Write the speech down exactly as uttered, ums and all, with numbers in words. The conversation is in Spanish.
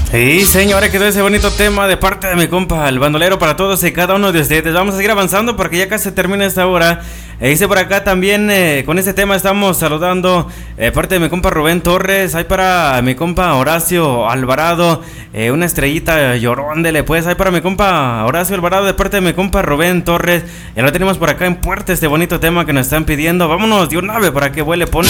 Sí, señores, quedó ese bonito tema de parte de mi compa, el bandolero, para todos y cada uno de ustedes. Vamos a seguir avanzando porque ya casi termina esta hora. E dice por acá también, eh, con este tema estamos saludando eh, parte de mi compa Rubén Torres. Hay para mi compa Horacio Alvarado, eh, una estrellita lloróndele pues. Hay para mi compa Horacio Alvarado de parte de mi compa Rubén Torres. Ya lo tenemos por acá en puerta este bonito tema que nos están pidiendo. Vámonos de un ave para que vuele, pone.